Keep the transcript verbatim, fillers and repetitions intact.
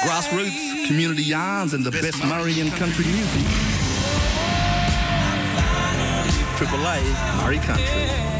Grassroots, community yarns, and the best Murray and country music. Triple A Murray Country.